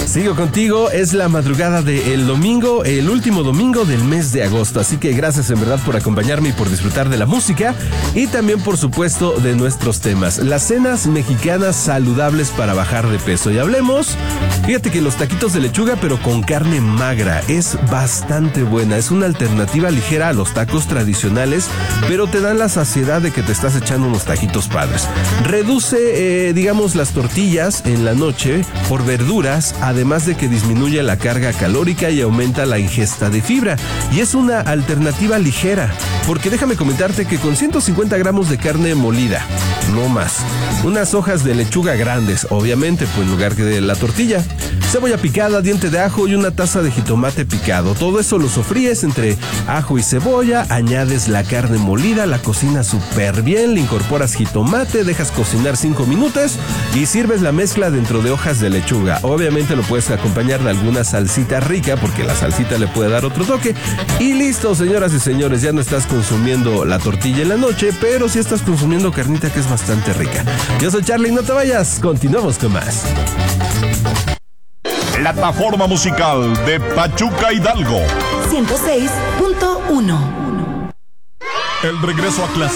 Sigo contigo, es la madrugada del domingo, el último domingo del mes de agosto, así que gracias en verdad por acompañarme y por disfrutar de la música y también por supuesto de nuestros temas, las cenas mexicanas saludables para bajar de peso. Y hablemos, fíjate que los taquitos de lechuga pero con carne magra es bastante buena, es una alternativa ligera a los tacos tradicionales, pero te dan la saciedad de que te estás echando unos taquitos padres. Reduce, digamos, las tortillas en la noche por verduras, además de que disminuye la carga calórica y aumenta la ingesta de fibra. Y es una alternativa ligera, porque déjame comentarte que con 150 gramos de carne molida, no más, unas hojas de lechuga grandes, obviamente, pues en lugar que de la tortilla, cebolla picada, diente de ajo y una taza de jitomate picado. Todo eso lo sofríes entre ajo y cebolla, añades la carne molida, la cocinas súper bien, le incorporas jitomate, dejas cocinar 5 minutos y sirves la mezcla dentro de hojas de lechuga. Obviamente lo puedes acompañar de alguna salsita rica, porque la salsita le puede dar otro toque. Y listo, señoras y señores, ya no estás consumiendo la tortilla en la noche, pero sí estás consumiendo carnita que es bastante rica. Yo soy Charlie, no te vayas, continuamos con más. Plataforma musical de Pachuca Hidalgo 106.1. El regreso a clase.